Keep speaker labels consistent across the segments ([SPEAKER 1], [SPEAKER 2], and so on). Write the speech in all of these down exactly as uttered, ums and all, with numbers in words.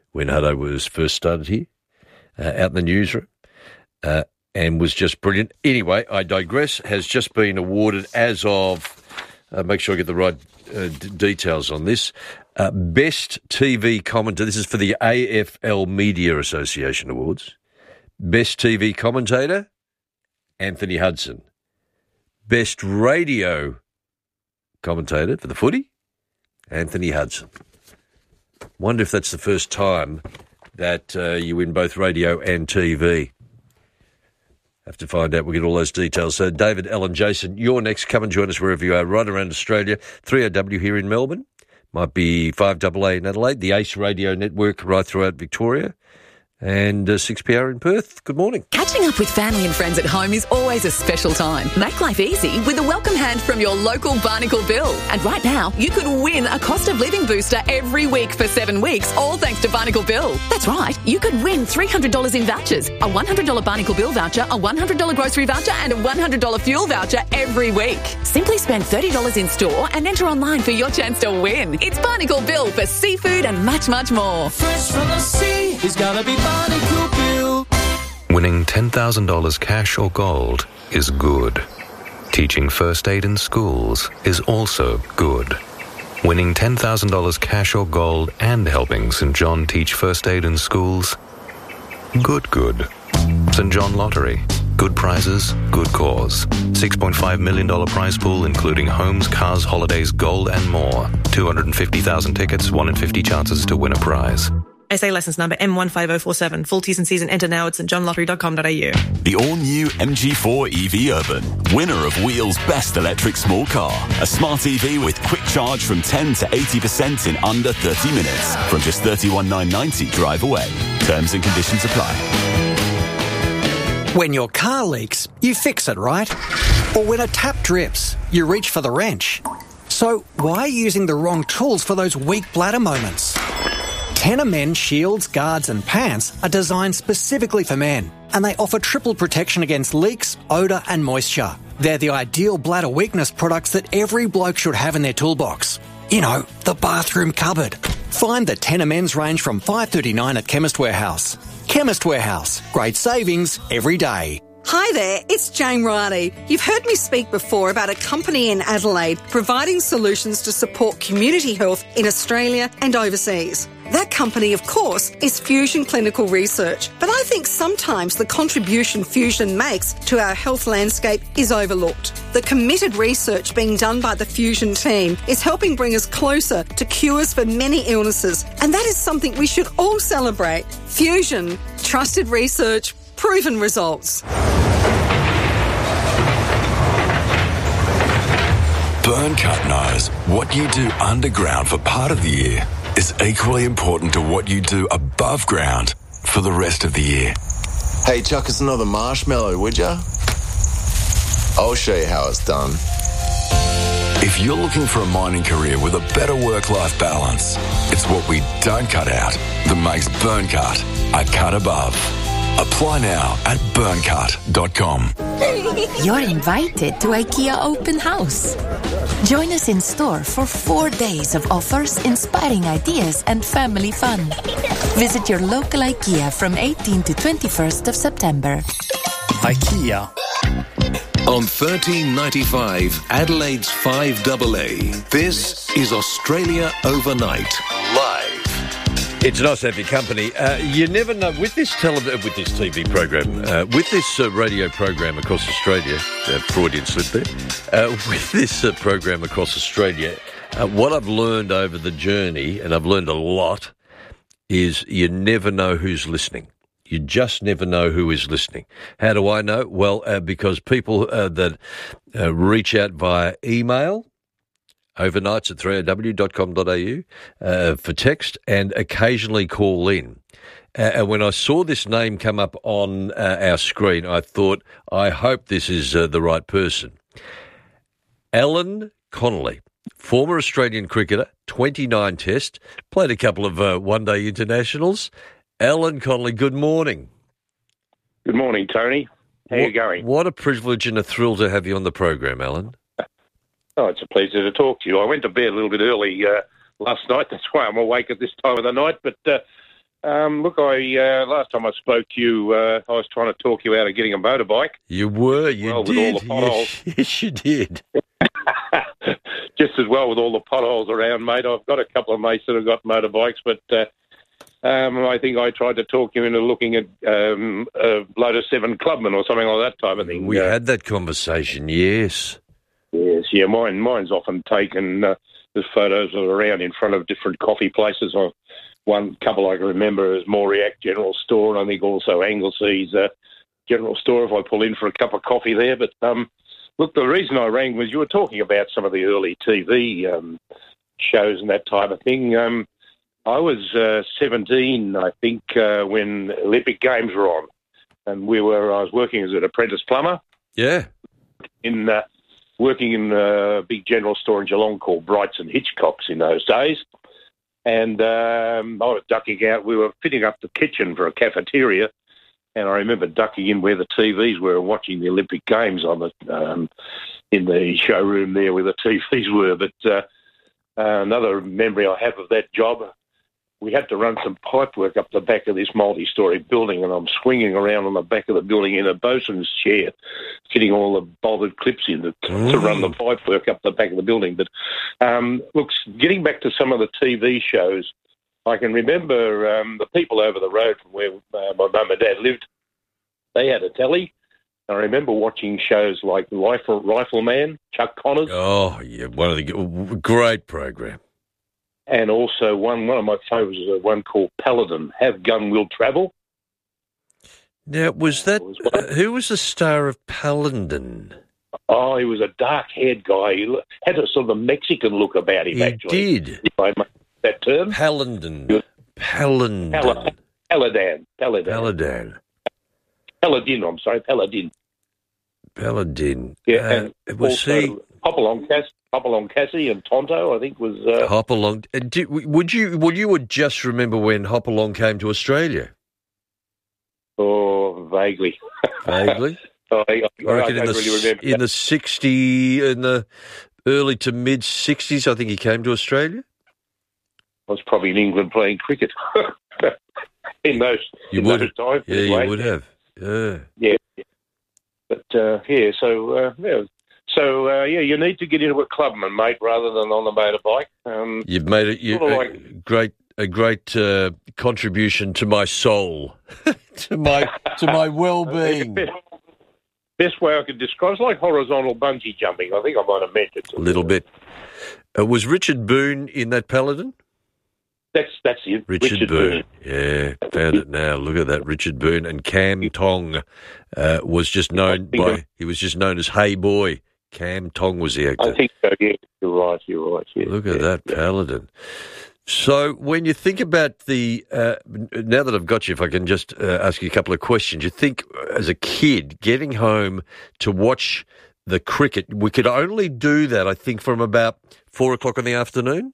[SPEAKER 1] when Hutto was first started here, uh, out in the newsroom, uh, and was just brilliant. Anyway, I digress, has just been awarded as of, uh, make sure I get the right uh, d- details on this, uh, Best T V Commentator. This is for the A F L Media Association Awards. Best T V Commentator, Anthony Hudson. Best Radio Commentator for the footy, Anthony Hudson. Wonder if that's the first time that uh, you win both radio and T V. Have to find out. We'll get all those details. So, David, Ellen, Jason, you're next. Come and join us wherever you are, right around Australia. three R W here in Melbourne. Might be five A A in Adelaide. The Ace Radio Network right throughout Victoria. And uh, six P R in Perth. Good morning.
[SPEAKER 2] Catching up with family and friends at home is always a special time. Make life easy with a welcome hand from your local Barnacle Bill. And right now, you could win a cost of living booster every week for seven weeks, all thanks to Barnacle Bill. That's right. You could win three hundred dollars in vouchers, a one hundred dollars Barnacle Bill voucher, a one hundred dollars grocery voucher, and a one hundred dollars fuel voucher every week. Simply spend thirty dollars in store and enter online for your chance to win. It's Barnacle Bill for seafood and much, much more.
[SPEAKER 3] Fresh from the sea, it's gotta be Barnacle Bill.
[SPEAKER 4] Winning ten thousand dollars cash or gold is good. Teaching first aid in schools is also good. Winning ten thousand dollars cash or gold and helping St John teach first aid in schools, good, good. St John Lottery. Good prizes, good cause. six point five million dollars prize pool, including homes, cars, holidays, gold and more. two hundred fifty thousand tickets, one in fifty chances to win a prize.
[SPEAKER 5] S A licence number M one five zero four seven. Full T's and C's and enter now at st john lottery dot com dot a u.
[SPEAKER 6] The all-new M G four E V Urban, winner of Wheel's Best Electric Small Car. A smart E V with quick charge from ten to eighty percent in under thirty minutes. From just thirty-one thousand nine hundred ninety drive away. Terms and conditions apply.
[SPEAKER 7] When your car leaks, you fix it, right? Or when a tap drips, you reach for the wrench. So why are you using the wrong tools for those weak bladder moments? Tenor Men shields, guards and pants are designed specifically for men, and they offer triple protection against leaks, odour and moisture. They're the ideal bladder weakness products that every bloke should have in their toolbox. You know, the bathroom cupboard. Find the Tenor Men's range from five dollars thirty-nine at Chemist Warehouse. Chemist Warehouse. Great savings every day.
[SPEAKER 8] Hi there, it's Jane Riley. You've heard me speak before about a company in Adelaide providing solutions to support community health in Australia and overseas. That company, of course, is Fusion Clinical Research. But I think sometimes the contribution Fusion makes to our health landscape is overlooked. The committed research being done by the Fusion team is helping bring us closer to cures for many illnesses, and that is something we should all celebrate. Fusion, trusted research, proven results.
[SPEAKER 9] Burncut knows what you do underground for part of the year is equally important to what you do above ground for the rest of the year.
[SPEAKER 10] Hey, chuck us another marshmallow, would ya? I'll show you how it's done.
[SPEAKER 9] If you're looking for a mining career with a better work-life balance, it's what we don't cut out that makes Burncut a cut above. Apply now at burncut dot com.
[SPEAKER 11] You're invited to IKEA Open House. Join us in store for four days of offers, inspiring ideas and family fun. Visit your local IKEA from eighteenth to twenty-first of September.
[SPEAKER 12] IKEA.
[SPEAKER 13] On thirteen ninety-five, Adelaide's five A A. This is Australia Overnight, live.
[SPEAKER 1] It's nice to have your company. Uh, you never know, with this tele- with this T V program, uh, with this uh, radio program across Australia, uh, Freudian slip there, uh, with this uh, program across Australia, uh, what I've learned over the journey, and I've learned a lot, is you never know who's listening. You just never know who is listening. How do I know? Well, uh, because people uh, that uh, reach out via email, overnights at three r w dot com dot a u uh, for text, and occasionally call in. Uh, and when I saw this name come up on uh, our screen, I thought, I hope this is uh, the right person. Alan Connolly, former Australian cricketer, twenty-nine test, played a couple of uh, one-day internationals. Alan Connolly, good morning.
[SPEAKER 14] Good morning, Tony. How
[SPEAKER 1] what,
[SPEAKER 14] are you going?
[SPEAKER 1] What a privilege and a thrill to have you on the program, Alan.
[SPEAKER 14] Oh, it's a pleasure to talk to you. I went to bed a little bit early uh, last night. That's why I'm awake at this time of the night. But uh, Um, look, I uh, last time I spoke to you, uh, I was trying to talk you out of getting a motorbike.
[SPEAKER 1] You were, you
[SPEAKER 14] well,
[SPEAKER 1] did.
[SPEAKER 14] With all the potholes.
[SPEAKER 1] Yes, yes, you did.
[SPEAKER 14] Just as well with all the potholes around, mate. I've got a couple of mates that have got motorbikes, but uh, um, I think I tried to talk you into looking at um, a Lotus seven Clubman or something like that type of thing.
[SPEAKER 1] We
[SPEAKER 14] uh,
[SPEAKER 1] had that conversation, yes.
[SPEAKER 14] Yes, yeah, mine, mine's often taken uh, as photos of around in front of different coffee places. I, one couple I can remember is Moriac General Store, and I think also Anglesea's uh, General Store if I pull in for a cup of coffee there. But um, look, the reason I rang was you were talking about some of the early T V um, shows and that type of thing. Um, I was uh, seventeen, I think, uh, when Olympic Games were on, and we were. I was working as an apprentice plumber.
[SPEAKER 1] Yeah.
[SPEAKER 14] In uh, working in a big general store in Geelong called Brights and Hitchcocks in those days, and um, I was ducking out. We were fitting up the kitchen for a cafeteria, and I remember ducking in where the T Vs were and watching the Olympic Games on the um, in the showroom there where the T Vs were. But uh, uh, another memory I have of that job, we had to run some pipe work up the back of this multi-storey building, and I'm swinging around on the back of the building in a bosun's chair, fitting all the bolted clips in to, to run the pipe work up the back of the building. But um, look, getting back to some of the T V shows, I can remember um, the people over the road from where uh, my mum and dad lived, they had a telly. I remember watching shows like Rifle, Rifleman, Chuck Connors.
[SPEAKER 1] Oh, yeah, one of the great program.
[SPEAKER 14] And also one one of my favourites is one called Paladin, Have Gun Will Travel.
[SPEAKER 1] Now, was that, uh, who was the star of Paladin?
[SPEAKER 14] Oh, he was a dark-haired guy. He had a sort of Mexican look about him,
[SPEAKER 1] he
[SPEAKER 14] actually.
[SPEAKER 1] did.
[SPEAKER 14] If I make that term.
[SPEAKER 1] Paladin. Paladin.
[SPEAKER 14] Pal- Paladin. Paladin.
[SPEAKER 1] Paladin.
[SPEAKER 14] Paladin, I'm sorry, Paladin.
[SPEAKER 1] Paladin.
[SPEAKER 14] Yeah,
[SPEAKER 1] uh,
[SPEAKER 14] and
[SPEAKER 1] was
[SPEAKER 14] also
[SPEAKER 1] he...
[SPEAKER 14] Hopalong Cass, Hopalong Cassie and Tonto, I think, was... Uh,
[SPEAKER 1] Hopalong. Uh, did, would you would you would just remember when Hopalong came to Australia?
[SPEAKER 14] Oh, vaguely.
[SPEAKER 1] Vaguely?
[SPEAKER 14] I, I,
[SPEAKER 1] I reckon
[SPEAKER 14] I
[SPEAKER 1] in,
[SPEAKER 14] don't
[SPEAKER 1] the,
[SPEAKER 14] really remember
[SPEAKER 1] in
[SPEAKER 14] that.
[SPEAKER 1] the sixty, in the early to mid sixties, I think he came to Australia.
[SPEAKER 14] I was probably in England playing cricket in those,
[SPEAKER 1] You
[SPEAKER 14] in
[SPEAKER 1] would,
[SPEAKER 14] those times.
[SPEAKER 1] yeah,
[SPEAKER 14] anyway.
[SPEAKER 1] you would have, yeah.
[SPEAKER 14] Yeah, but uh, yeah, so uh, yeah, so uh, yeah, you need to get into a clubman, mate, rather than on the motorbike. Um,
[SPEAKER 1] You've made a, you,
[SPEAKER 14] sort of
[SPEAKER 1] a
[SPEAKER 14] like-
[SPEAKER 1] great a great uh, contribution to my soul, to my to my well-being.
[SPEAKER 14] Best way I could describe it's like horizontal bungee jumping. I think I might have mentioned it.
[SPEAKER 1] A little bit. Uh, was Richard Boone in that Paladin?
[SPEAKER 14] That's that's it.
[SPEAKER 1] Richard,
[SPEAKER 14] Richard
[SPEAKER 1] Boone.
[SPEAKER 14] Boone.
[SPEAKER 1] Yeah, found it now. Look at that, Richard Boone. And Cam Tong uh, was just known by, he was just known as Hey Boy. Cam Tong was the actor.
[SPEAKER 14] I think so, yeah. You're right, you're right. Yeah,
[SPEAKER 1] Look at
[SPEAKER 14] yeah,
[SPEAKER 1] that
[SPEAKER 14] yeah.
[SPEAKER 1] Paladin. So when you think about the, uh, now that I've got you, if I can just uh, ask you a couple of questions, you think as a kid getting home to watch the cricket, we could only do that, I think, from about four o'clock in the afternoon?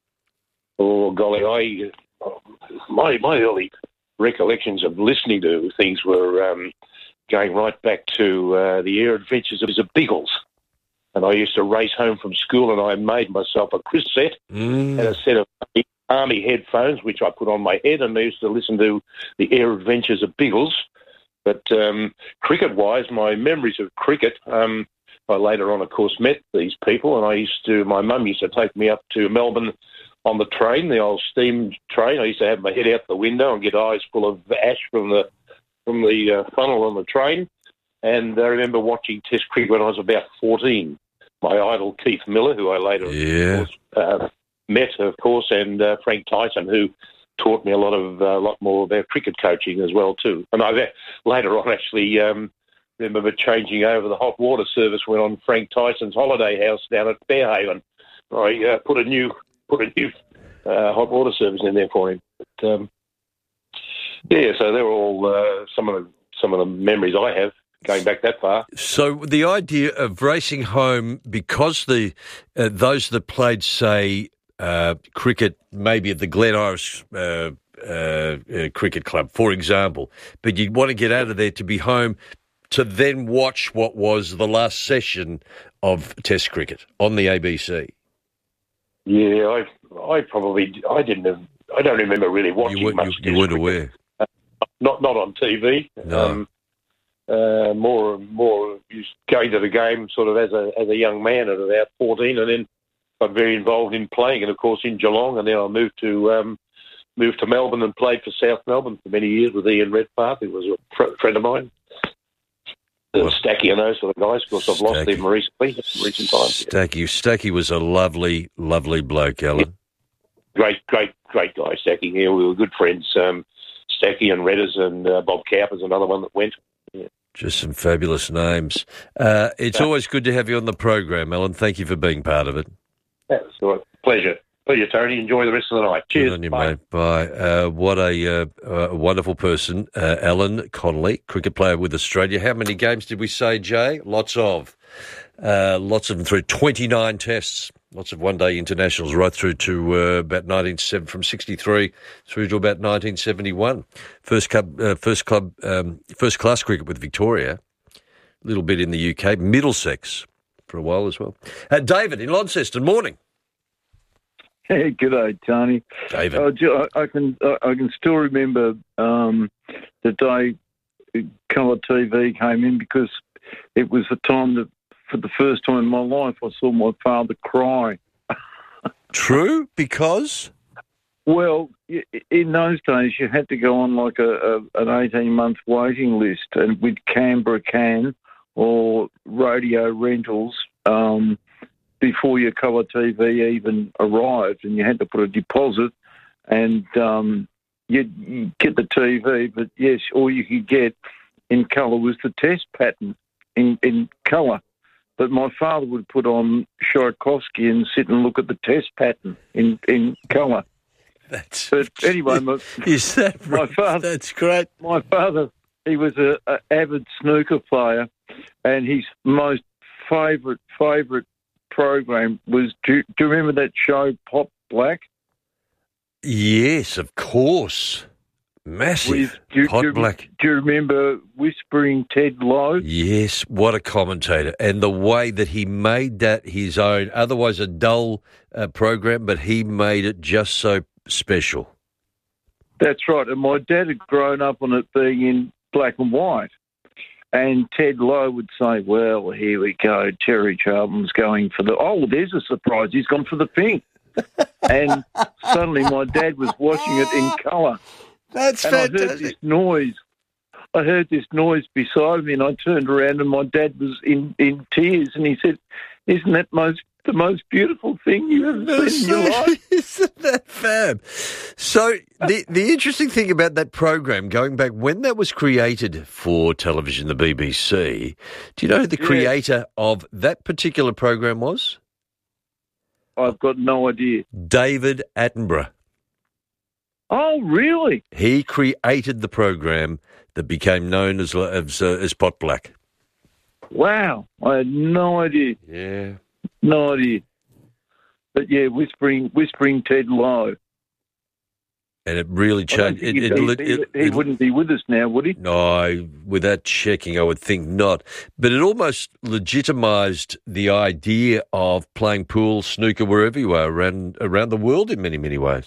[SPEAKER 14] Oh, golly, I my my early recollections of listening to things were um, going right back to uh, the air adventures of the Biggles. And I used to race home from school and I made myself a Chris set
[SPEAKER 1] Mm.
[SPEAKER 14] and a set of army headphones, which I put on my head, and I used to listen to the air adventures of Biggles. But um, cricket-wise, my memories of cricket, um, I later on, of course, met these people, and I used to, my mum used to take me up to Melbourne on the train, the old steam train. I used to have my head out the window and get eyes full of ash from the from the uh, funnel on the train. And I remember watching Test cricket when I was about fourteen. My idol, Keith Miller, who I later
[SPEAKER 1] Yeah.
[SPEAKER 14] of course, uh, met, of course, and uh, Frank Tyson, who taught me a lot of a uh, lot more about cricket coaching as well, too. And I later on actually um, remember changing over the hot water service when on Frank Tyson's holiday house down at Fairhaven. I uh, put a new put a new uh, hot water service in there for him. But, um, yeah, so they're all uh, some of the some of the memories I have going back that far.
[SPEAKER 1] So the idea of racing home, because the uh, those that played, say, uh, cricket, maybe at the Glen Iris uh, uh, uh, Cricket Club, for example, but you'd want to get out of there to be home to then watch what was the last session of Test cricket on the A B C.
[SPEAKER 14] Yeah, I I probably I didn't have I don't remember really watching
[SPEAKER 1] You weren't,
[SPEAKER 14] much.
[SPEAKER 1] you, you weren't aware.
[SPEAKER 14] Uh, not not on T V.
[SPEAKER 1] No.
[SPEAKER 14] Um, uh, more more used going to the game sort of as a as a young man at about fourteen, and then got very involved in playing, and of course in Geelong, and then I moved to um, moved to Melbourne and played for South Melbourne for many years with Ian Redpath, who was a fr- friend of mine. Uh, Stacky and those sort of guys. Of course, I've lost
[SPEAKER 1] Stacky.
[SPEAKER 14] him recently, in recent times.
[SPEAKER 1] Stacky, Stacky was a lovely, lovely bloke, Alan.
[SPEAKER 14] Great, great, great guy, Stacky. Yeah, we were good friends. Um, Stacky and Redders and uh, Bob Cowper's another one that went. Yeah.
[SPEAKER 1] Just some fabulous names. Uh, it's always good to have you on the program, Alan. Thank you for being part of it.
[SPEAKER 14] That's all right. Pleasure. Pleasure, Tony. Enjoy the rest of the night. Cheers.
[SPEAKER 1] Good on you,
[SPEAKER 14] Bye.
[SPEAKER 1] mate. Bye. Uh, what a, uh, a wonderful person, uh, Alan Connolly, cricket player with Australia. How many games did we say, Jay? Lots of. Uh, lots of them through twenty-nine tests. Lots of one-day internationals right through to uh, about nineteen seventy, from sixty-three through to about nineteen seventy-one. First club, uh, first club, um, first class cricket with Victoria. A little bit in the U K. Middlesex for a while as well. Uh, David in Launceston. Morning.
[SPEAKER 15] Hey, good day, Tony.
[SPEAKER 1] David.
[SPEAKER 15] Uh, ju- I I can I I can still remember um, the day colour T V came in, because it was the time that, for the first time in my life, I saw my father cry.
[SPEAKER 1] True, because?
[SPEAKER 15] Well, y- in those days, you had to go on like a, a an eighteen-month waiting list, and with Canberra Can or radio rentals, um, before your colour T V even arrived, and you had to put a deposit, and um, you'd, you'd get the T V, but yes, all you could get in colour was the test pattern in, in colour. But my father would put on Tchaikovsky and sit and look at the test pattern in, in colour.
[SPEAKER 1] That's
[SPEAKER 15] but anyway, my,
[SPEAKER 1] is that
[SPEAKER 15] my father,
[SPEAKER 1] that's great.
[SPEAKER 15] My father, he was a, a avid snooker player, and his most favourite favourite program was, do, do you remember that show Pot Black?
[SPEAKER 1] Yes, of course. Massive.
[SPEAKER 15] With, do,
[SPEAKER 1] Pot
[SPEAKER 15] do,
[SPEAKER 1] Black.
[SPEAKER 15] Do you remember Whispering Ted Lowe?
[SPEAKER 1] Yes, what a commentator. And the way that he made that his own, otherwise a dull uh, program, but he made it just so special.
[SPEAKER 15] That's right. And my dad had grown up on it being in black and white. And Ted Lowe would say, well, here we go, Terry Charlton's going for the... Oh, there's a surprise. He's gone for the pink. And suddenly my dad was watching it in colour.
[SPEAKER 1] That's
[SPEAKER 15] and
[SPEAKER 1] fantastic.
[SPEAKER 15] I heard this noise. I heard this noise beside me, and I turned around, and my dad was in, in tears, and he said, isn't that most the most beautiful thing you've ever seen in your life?
[SPEAKER 1] Isn't that fab? So the the interesting thing about that program, going back when that was created for television, the B B C, do you know who the
[SPEAKER 15] Yeah.
[SPEAKER 1] creator of that particular program was?
[SPEAKER 15] I've got no idea.
[SPEAKER 1] David Attenborough.
[SPEAKER 15] Oh, really?
[SPEAKER 1] He created the program that became known as as, uh, as Pot Black.
[SPEAKER 15] Wow. I had no idea.
[SPEAKER 1] Yeah.
[SPEAKER 15] No idea. But, yeah, Whispering Whispering Ted Lowe.
[SPEAKER 1] And it really
[SPEAKER 15] I don't
[SPEAKER 1] changed.
[SPEAKER 15] think
[SPEAKER 1] It,
[SPEAKER 15] he'd
[SPEAKER 1] it,
[SPEAKER 15] be-
[SPEAKER 1] it,
[SPEAKER 15] he,
[SPEAKER 1] it,
[SPEAKER 15] he wouldn't be with us now, would he?
[SPEAKER 1] No, without checking, I would think not. But it almost legitimised the idea of playing pool, snooker, wherever you are around around the world in many, many ways.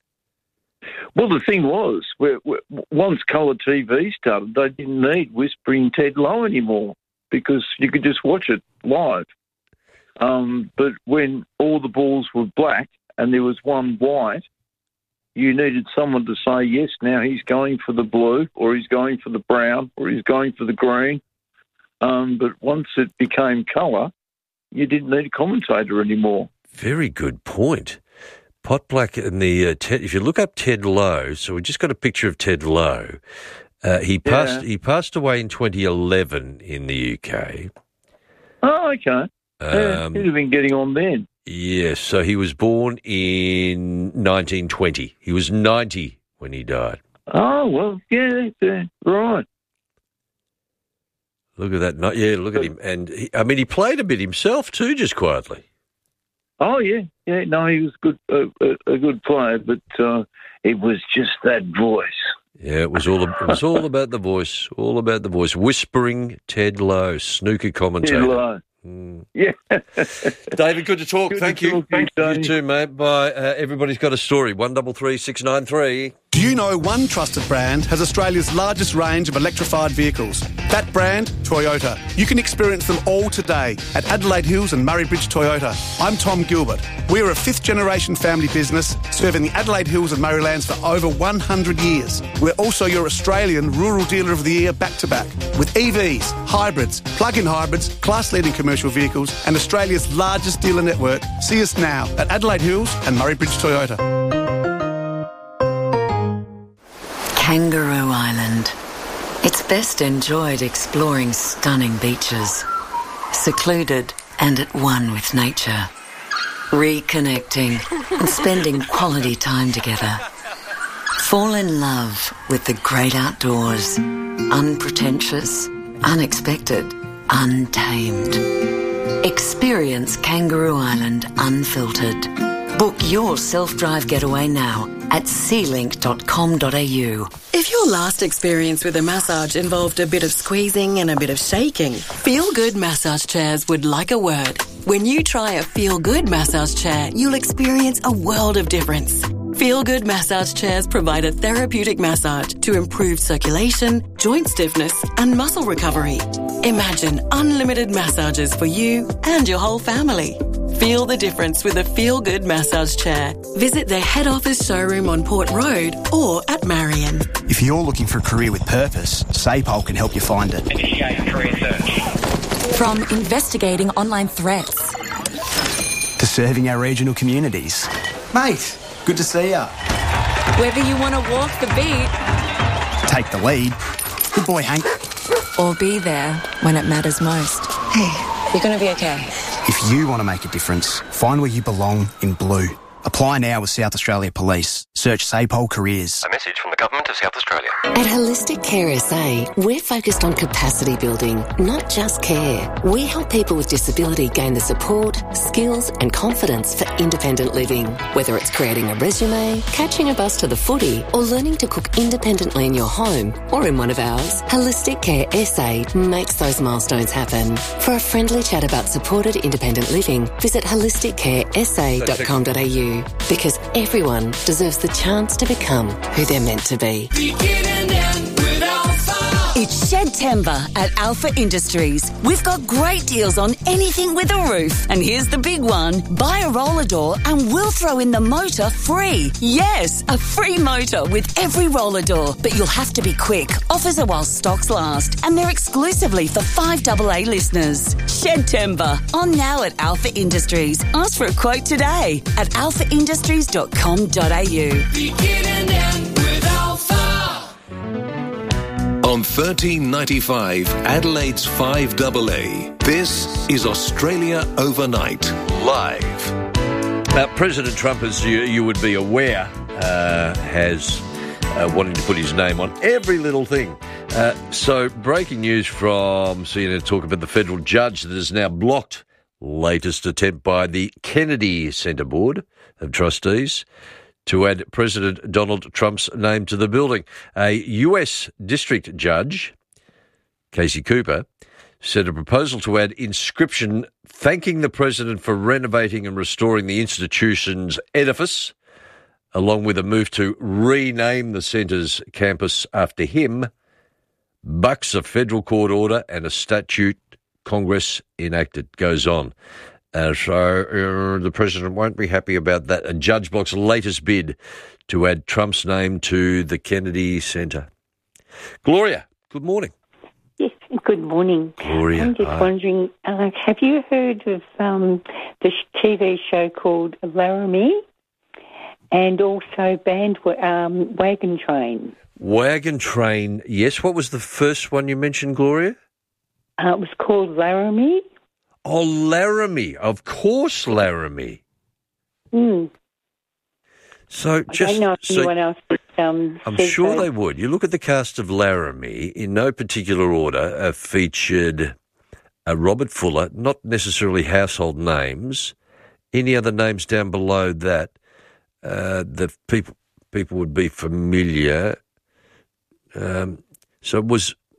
[SPEAKER 15] Well, the thing was, we we once colour T V started, they didn't need Whispering Ted Lowe anymore because you could just watch it live. Um, but when all the balls were black and there was one white, you needed someone to say, yes, now he's going for the blue, or he's going for the brown, or he's going for the green. Um, but once it became colour, you didn't need a commentator anymore.
[SPEAKER 1] Very good point. Pot Black and the uh, Ted, if you look up Ted Lowe, so we just got a picture of Ted Lowe. Uh, he passed.
[SPEAKER 15] Yeah.
[SPEAKER 1] He passed away in twenty eleven in the U K.
[SPEAKER 15] Oh, okay. Yeah,
[SPEAKER 1] Um,
[SPEAKER 15] he'd have been getting on then.
[SPEAKER 1] Yes, so he was born in nineteen twenty. He was ninety when he died.
[SPEAKER 15] Oh, well, yeah, yeah, right.
[SPEAKER 1] Look at that. No- Yeah, look at him. And, he, I mean, he played a bit himself too, just quietly.
[SPEAKER 15] Oh, yeah, yeah. No, he was good, uh, a, a good player, but uh, it was just that voice.
[SPEAKER 1] Yeah, it was all it was all about the voice, all about the voice. Whispering Ted Lowe, snooker commentator.
[SPEAKER 15] Ted Lowe.
[SPEAKER 1] Mm.
[SPEAKER 15] Yeah.
[SPEAKER 1] David, good to talk.
[SPEAKER 15] Good
[SPEAKER 1] Thank
[SPEAKER 15] to
[SPEAKER 1] you.
[SPEAKER 15] talk. Thanks,
[SPEAKER 1] you
[SPEAKER 15] Dave.
[SPEAKER 1] too, mate. Bye. Uh, everybody's got a story. One double three six nine three.
[SPEAKER 16] Do you know one trusted brand has Australia's largest range of electrified vehicles? That brand, Toyota. You can experience them all today at Adelaide Hills and Murray Bridge Toyota. I'm Tom Gilbert. We're a fifth-generation family business serving the Adelaide Hills and Murraylands for over one hundred years. We're also your Australian Rural Dealer of the Year back-to-back with E Vs, hybrids, plug-in hybrids, class-leading commercial vehicles and Australia's largest dealer network. See us now at Adelaide Hills and Murray Bridge Toyota.
[SPEAKER 17] Kangaroo Island. It's best enjoyed exploring stunning beaches, secluded and at one with nature, reconnecting and spending quality time together. Fall in love with the great outdoors, unpretentious, unexpected, untamed. Experience Kangaroo Island unfiltered. Book your self-drive getaway now at sea link dot com dot a u.
[SPEAKER 18] If your last experience with a massage involved a bit of squeezing and a bit of shaking, Feel Good Massage Chairs would like a word. When you try a Feel Good massage chair, you'll experience a world of difference. Feel Good Massage Chairs provide a therapeutic massage to improve circulation, joint stiffness and muscle recovery. Imagine unlimited massages for you and your whole family. Feel the difference with a Feel Good massage chair. Visit their head office showroom on Port Road or at Marion.
[SPEAKER 19] If you're looking for a career with purpose, SAPOL can help you find it.
[SPEAKER 20] Initiate career search.
[SPEAKER 21] From investigating online threats
[SPEAKER 19] To serving our regional communities. Mate, good to see ya.
[SPEAKER 21] Whether you want to walk the beat,
[SPEAKER 19] Take the lead. Good boy, Hank.
[SPEAKER 21] or be there when it matters most.
[SPEAKER 18] Hey, you're going to be okay.
[SPEAKER 19] If you want to make a difference, find where you belong in blue. Apply now with South Australia Police. Search SAPOL Careers.
[SPEAKER 22] A message from the Government of South Australia.
[SPEAKER 23] At Holistic Care S A, we're focused on capacity building, not just care. We help people with disability gain the support, skills and confidence for independent living. Whether it's creating a resume, catching a bus to the footy or learning to cook independently in your home or in one of ours, Holistic Care S A makes those milestones happen. For a friendly chat about supported independent living, visit holistic care s a dot com dot a u because everyone deserves the chance to become who they're meant to be.
[SPEAKER 24] It's Shedtember at Alpha Industries. We've got great deals on anything with a roof. And here's the big one. Buy a roller door and we'll throw in the motor free. Yes, a free motor with every roller door. But you'll have to be quick. Offers are while stocks last. And they're exclusively for five double A listeners. Shedtember. On now at Alpha Industries. Ask for a quote today at alpha industries dot com dot a u.
[SPEAKER 13] On thirteen ninety-five, Adelaide's five double A. This is Australia Overnight, live.
[SPEAKER 1] Now, President Trump, as you, you would be aware, uh, has uh, wanting to put his name on every little thing. Uh, so, breaking news from C N N talk about the federal judge that has now blocked latest attempt by the Kennedy Center Board of Trustees to add President Donald Trump's name to the building. A U S district judge, Casey Cooper, said a proposal to add inscription thanking the president for renovating and restoring the institution's edifice, along with a move to rename the centre's campus after him, bucks a federal court order and a statute Congress enacted. Goes on. Uh, so uh, the president won't be happy about that. A judge blocks latest bid to add Trump's name to the Kennedy Center. Gloria, good morning.
[SPEAKER 25] Yes, good morning.
[SPEAKER 1] Gloria,
[SPEAKER 25] I'm just
[SPEAKER 1] hi.
[SPEAKER 25] wondering, uh, have you heard of um, the T V show called Laramie and also band um, Wagon Train?
[SPEAKER 1] Wagon Train, yes. What was the first one you mentioned, Gloria?
[SPEAKER 25] Uh, it was called Laramie.
[SPEAKER 1] Oh, Laramie. Of course, Laramie.
[SPEAKER 25] Mm.
[SPEAKER 1] So
[SPEAKER 25] I
[SPEAKER 1] just
[SPEAKER 25] don't know if
[SPEAKER 1] so,
[SPEAKER 25] anyone else has, um,
[SPEAKER 1] I'm
[SPEAKER 25] said
[SPEAKER 1] sure
[SPEAKER 25] so.
[SPEAKER 1] they would. You look at the cast of Laramie, in no particular order, uh, featured uh, Robert Fuller, not necessarily household names. Any other names down below that uh, that people people would be familiar? Um, so it was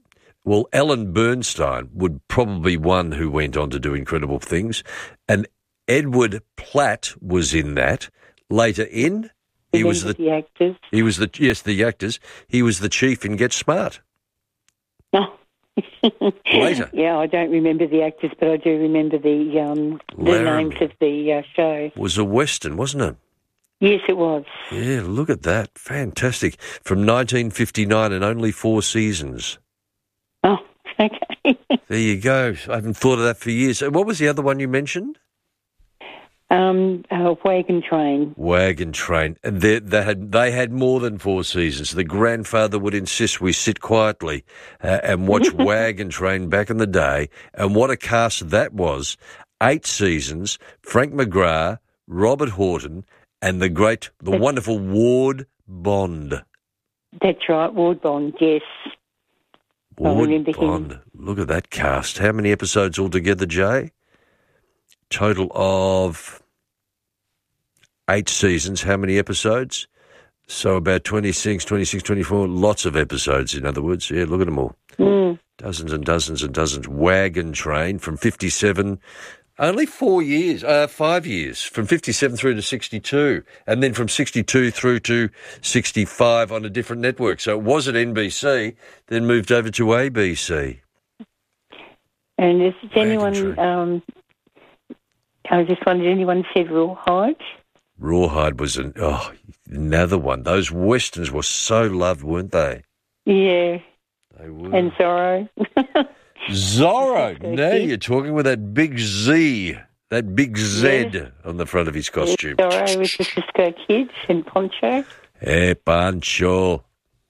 [SPEAKER 1] Well, Ellen Bernstein would probably be one who went on to do incredible things. And Edward Platt was in that. Later in, he was the,
[SPEAKER 25] the actors.
[SPEAKER 1] He was the yes, the actors. He was the chief in Get Smart.
[SPEAKER 25] Oh.
[SPEAKER 1] Later.
[SPEAKER 25] Yeah, I don't remember the actors, but I do remember the um, the
[SPEAKER 1] Laramie.
[SPEAKER 25] names of the uh, show.
[SPEAKER 1] It was a Western, wasn't it?
[SPEAKER 25] Yes, it was.
[SPEAKER 1] Yeah, look at that. Fantastic. From nineteen fifty-nine and only four seasons.
[SPEAKER 25] Oh, okay.
[SPEAKER 1] There you go. I haven't thought of that for years. What was the other one you mentioned?
[SPEAKER 25] Um, uh, Wagon Train.
[SPEAKER 1] Wagon Train. And they, they had they had more than four seasons. The grandfather would insist we sit quietly uh, and watch Wagon Train back in the day. And what a cast that was. Eight seasons, Frank McGrath, Robert Horton, and the great, the That's, wonderful Ward Bond.
[SPEAKER 25] That's right, Ward Bond, yes.
[SPEAKER 1] Ward Bond. Him. Look at that cast. How many episodes altogether, Jay? Total of eight seasons. How many episodes? So about twenty-six, twenty-six, twenty-four. Lots of episodes, in other words. Yeah, look at them all.
[SPEAKER 25] Mm.
[SPEAKER 1] Dozens and dozens and dozens. Wagon Train from fifty-seven. Only four years, uh, five years, from fifty-seven through to sixty-two. And then from sixty-two through to sixty-five on a different network. So it was at N B C, then moved over to A B C.
[SPEAKER 25] And is anyone... Um, I was just wondering, anyone said Rawhide?
[SPEAKER 1] Rawhide was an, oh, another one. Those Westerns were so loved, weren't they?
[SPEAKER 25] Yeah.
[SPEAKER 1] They were.
[SPEAKER 25] And Zorro.
[SPEAKER 1] Zorro. Now you're talking with that big Z, that big Z
[SPEAKER 25] yes.
[SPEAKER 1] on the front of his costume.
[SPEAKER 25] Yes, Zorro with the Cisco Kids and Poncho.
[SPEAKER 1] Hey, Pancho.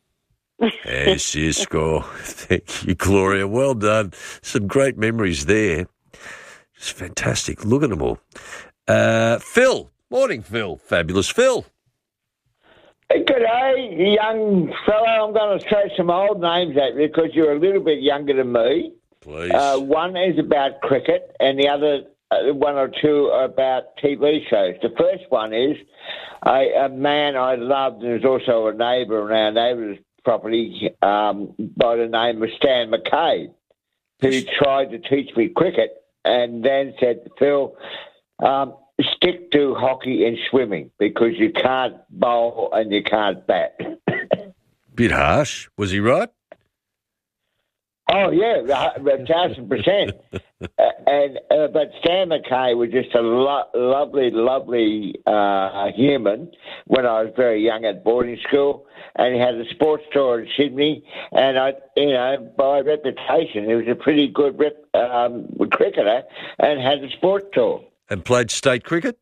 [SPEAKER 1] Hey, Cisco. Thank you, Gloria. Well done. Some great memories there. It's fantastic. Look at them all. Uh, Phil. Morning, Phil. Fabulous Phil.
[SPEAKER 2] Hey, good day, young fella. I'm going to throw some old names at you because you're a little bit younger than me.
[SPEAKER 1] Please.
[SPEAKER 2] Uh, one is about cricket and the other uh, one or two are about T V shows. The first one is a, a man I loved and is also a neighbour on our neighbour's property um, by the name of Stan McCabe, who tried to teach me cricket. And then said, Phil, um, stick to hockey and swimming because you can't bowl and you can't bat.
[SPEAKER 1] Bit harsh. Was he right?
[SPEAKER 2] Oh, yeah, a thousand percent. uh, and uh, But Stan McKay was just a lo- lovely, lovely uh, human when I was very young at boarding school. And he had a sports store in Sydney. And, I, you know, by reputation, he was a pretty good rep, um, cricketer and had a sports store.
[SPEAKER 1] And played state cricket?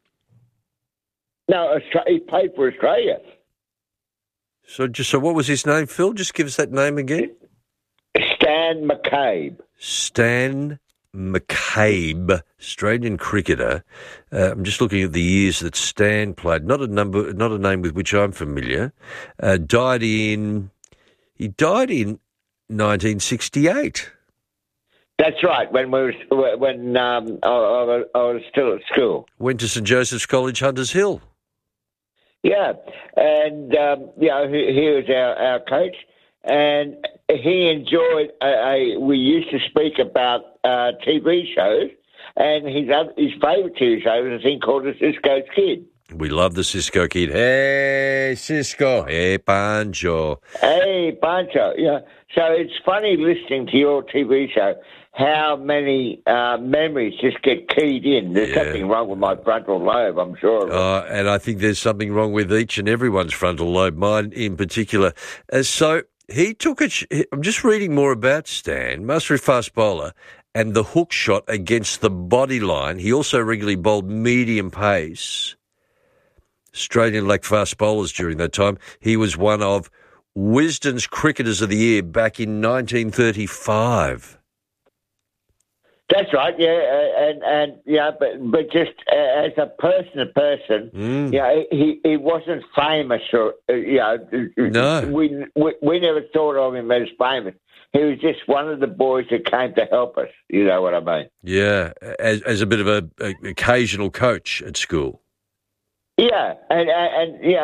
[SPEAKER 2] No, he played for Australia.
[SPEAKER 1] So, just so what was his name, Phil? Just give us that name again.
[SPEAKER 2] Stan McCabe.
[SPEAKER 1] Stan McCabe, Australian cricketer. Uh, I'm just looking at the years that Stan played. Not a number, not a name with which I'm familiar. Uh, died in. He died in nineteen sixty-eight.
[SPEAKER 2] That's right. When we were, when um, I, I, I was still at school.
[SPEAKER 1] Went to St Joseph's College, Hunters Hill.
[SPEAKER 2] Yeah, and um, you know he, he was our, our coach. And he enjoyed, a, a, we used to speak about uh, T V shows, and his other, his favourite T V show was a thing called The Cisco Kid.
[SPEAKER 1] We love The Cisco Kid. Hey, Cisco. Hey, Pancho.
[SPEAKER 2] Hey, Pancho. Yeah. So it's funny listening to your T V show, how many uh, memories just get keyed in. There's yeah. something wrong with my frontal lobe, I'm sure.
[SPEAKER 1] Uh, and I think there's something wrong with each and everyone's frontal lobe, mine in particular. Uh, so... He took it. I'm just reading more about Stan, master fast bowler, and the hook shot against the body line. He also regularly bowled medium pace. Australian leg fast bowlers during that time. He was one of Wisden's Cricketers of the Year back in nineteen thirty-five.
[SPEAKER 2] That's right, yeah, uh, and and yeah, but but just uh, as a person to person,
[SPEAKER 1] mm.
[SPEAKER 2] yeah, he he wasn't famous, or uh, you know,
[SPEAKER 1] no,
[SPEAKER 2] we, we we never thought of him as famous. He was just one of the boys that came to help us. You know what I mean?
[SPEAKER 1] Yeah, as as a bit of a, a occasional coach at school.
[SPEAKER 2] Yeah, and and, and yeah,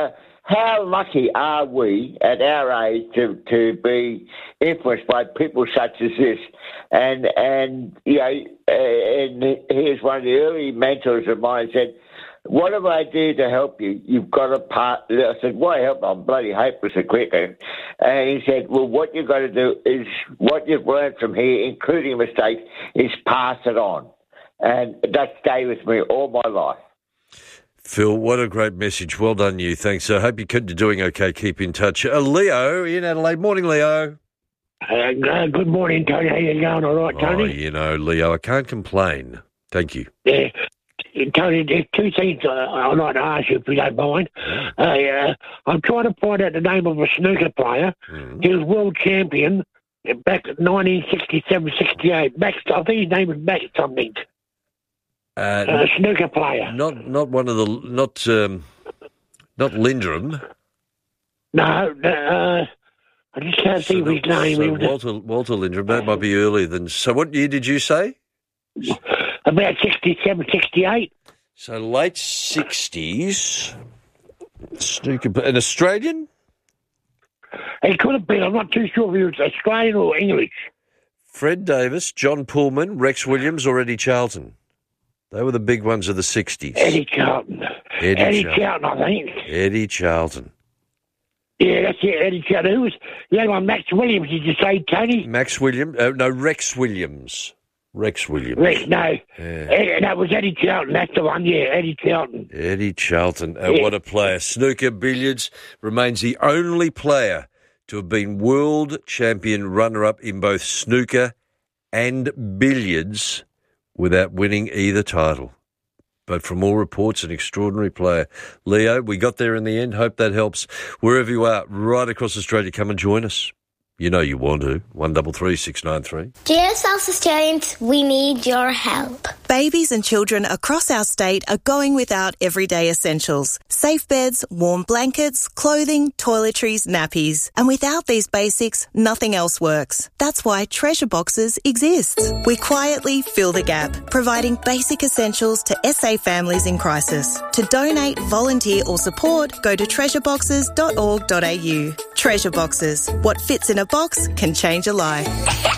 [SPEAKER 2] how lucky are we at our age to, to be influenced by people such as this? And, and you know, and here's one of the early mentors of mine said, what have I do to help you? You've got to part. I said, why help? I'm bloody hopeless at cricket. And he said, well, what you've got to do is what you've learned from here, including mistakes, is pass it on. And that stayed with me all my life.
[SPEAKER 1] Phil, what a great message. Well done, you. Thanks. I hope you're doing okay. Keep in touch. Uh, Leo in Adelaide. Morning, Leo.
[SPEAKER 3] Uh, good morning, Tony. How you going? All right, Tony?
[SPEAKER 1] Oh, you know, Leo, I can't complain. Thank you.
[SPEAKER 3] Yeah. Tony, there's two things uh, I'd like to ask you, if you don't mind. Uh, uh, I'm trying to find out the name of a snooker player. Mm. He was world champion back in nineteen sixty-seven sixty-eight. Max, I think his name was Max something.
[SPEAKER 1] Uh,
[SPEAKER 3] uh, a snooker player.
[SPEAKER 1] Not not one of the... Not um, not Lindrum.
[SPEAKER 3] No, uh, I just can't
[SPEAKER 1] so
[SPEAKER 3] think of his name.
[SPEAKER 1] So Walter, Walter Lindrum, that might be earlier than... So what year did you say?
[SPEAKER 3] About sixty-seven, sixty-eight.
[SPEAKER 1] So late sixties. Snooker, an Australian?
[SPEAKER 3] He could have been. I'm not too sure if he was Australian or English.
[SPEAKER 1] Fred Davis, John Pullman, Rex Williams or Eddie Charlton? They were the big ones of the sixties.
[SPEAKER 3] Eddie Charlton.
[SPEAKER 1] Eddie,
[SPEAKER 3] Eddie
[SPEAKER 1] Charlton.
[SPEAKER 3] Charlton, I think.
[SPEAKER 1] Eddie Charlton.
[SPEAKER 3] Yeah, that's it, Eddie Charlton. Who was the other one? Max Williams, did you say, Tony?
[SPEAKER 1] Max Williams. Uh, no, Rex Williams. Rex Williams.
[SPEAKER 3] Rex, no.
[SPEAKER 1] Yeah.
[SPEAKER 3] Eddie, that was Eddie Charlton. That's the one, yeah, Eddie Charlton.
[SPEAKER 1] Eddie Charlton. Uh,
[SPEAKER 3] Yeah.
[SPEAKER 1] What a player. Snooker billiards remains the only player to have been world champion runner-up in both snooker and billiards without winning either title. But from all reports, an extraordinary player. Leo, we got there in the end. Hope that helps. Wherever you are, right across Australia, come and join us. You know you want to. one three three six nine three.
[SPEAKER 4] Dear South Australians, we need your help.
[SPEAKER 5] Babies and children across our state are going without everyday essentials. Safe beds, warm blankets, clothing, toiletries, nappies. And without these basics, nothing else works. That's why Treasure Boxes exists. We quietly fill the gap, providing basic essentials to S A families in crisis. To donate, volunteer or support, go to treasure boxes dot org dot a u. Treasure Boxes. What fits in a box can change a life.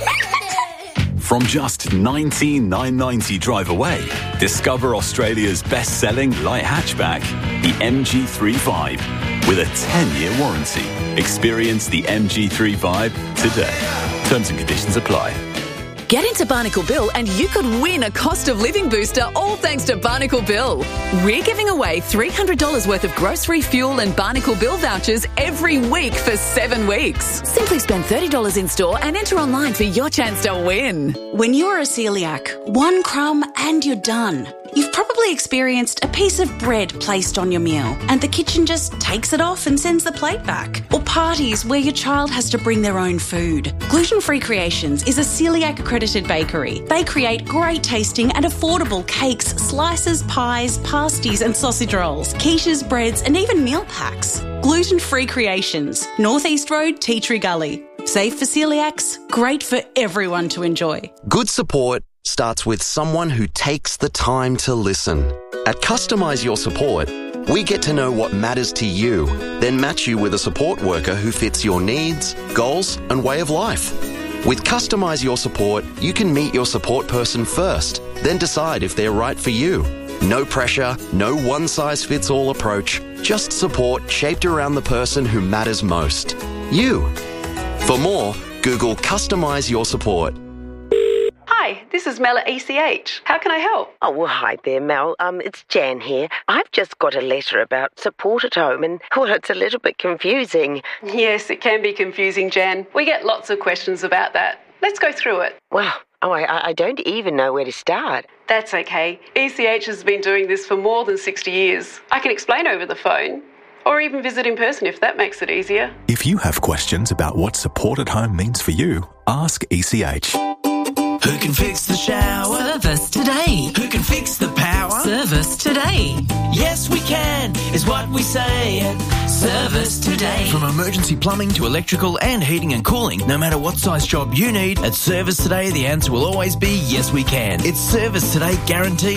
[SPEAKER 6] From just nineteen thousand nine hundred ninety drive away, discover Australia's best-selling light hatchback, the M G three five, with a ten-year warranty. Experience the M G three five today. Terms and conditions apply.
[SPEAKER 21] Get into Barnacle Bill and you could win a cost of living booster, all thanks to Barnacle Bill. We're giving away three hundred dollars worth of grocery, fuel and Barnacle Bill vouchers every week for seven weeks. Simply spend thirty dollars in store and enter online for your chance to win.
[SPEAKER 20] When you're a celiac, one crumb and you're done. You've probably experienced a piece of bread placed on your meal and the kitchen just takes it off and sends the plate back. Or parties where your child has to bring their own food. Gluten Free Creations is a celiac accredited bakery. They create great tasting and affordable cakes, slices, pies, pasties and sausage rolls, quiches, breads and even meal packs. Gluten Free Creations, Northeast Road, Tea Tree Gully. Safe for celiacs, great for everyone to enjoy.
[SPEAKER 26] Good support starts with someone who takes the time to listen. At Customise Your Support, we get to know what matters to you, then match you with a support worker who fits your needs, goals, and way of life. With Customise Your Support, you can meet your support person first, then decide if they're right for you. No pressure, no one-size-fits-all approach, just support shaped around the person who matters most. You. For more, Google Customise Your Support.
[SPEAKER 27] Hi, this is Mel at E C H. How can I help?
[SPEAKER 28] Oh, well, hi there, Mel. Um, it's Jan here. I've just got a letter about support at home and, well, it's a little bit confusing.
[SPEAKER 27] Yes, it can be confusing, Jan. We get lots of questions about that. Let's go through it.
[SPEAKER 28] Well, oh, I, I don't even know where to start.
[SPEAKER 27] That's okay. E C H has been doing this for more than sixty years. I can explain over the phone. Or even visit in person if that makes it easier.
[SPEAKER 29] If you have questions about what support at home means for you, ask E C H.
[SPEAKER 30] Who can fix the shower?
[SPEAKER 21] Service today.
[SPEAKER 30] Who can fix the power?
[SPEAKER 21] Service today.
[SPEAKER 30] Yes, we can, is what we say at Service Today. From emergency plumbing to electrical and heating and cooling, no matter what size job you need, at Service Today, the answer will always be yes, we can. It's Service Today guaranteed.